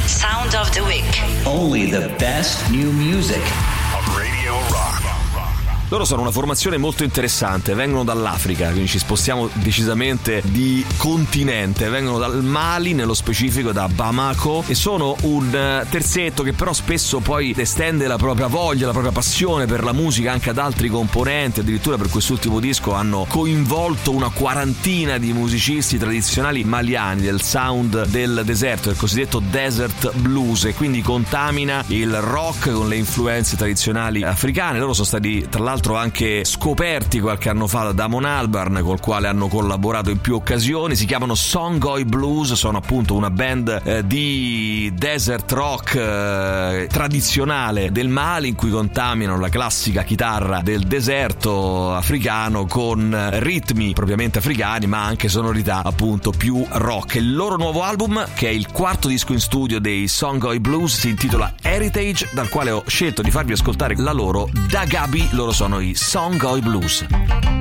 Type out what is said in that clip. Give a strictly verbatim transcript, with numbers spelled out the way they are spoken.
Sound of the Week. Only the best new music. Radio Rock. Loro sono una formazione molto interessante, vengono dall'Africa, quindi ci spostiamo decisamente di continente, vengono dal Mali, nello specifico da Bamako, e sono un terzetto che però spesso poi estende la propria voglia, la propria passione per la musica anche ad altri componenti. Addirittura per quest'ultimo disco hanno coinvolto una quarantina di musicisti tradizionali maliani del sound del deserto, del cosiddetto desert blues, e quindi contamina il rock con le influenze tradizionali africane. Loro sono stati tra l'altro anche scoperti qualche anno fa da Damon Albarn, col quale hanno collaborato in più occasioni. Si chiamano Songhai Blues, sono appunto una band eh, di desert rock eh, tradizionale del Mali, in cui contaminano la classica chitarra del deserto africano con ritmi propriamente africani, ma anche sonorità appunto più rock. Il loro nuovo album, che è il quarto disco in studio dei Songhai Blues, si intitola Heritage, dal quale ho scelto di farvi ascoltare la loro Dagabi. Loro sono i Songhai Blues.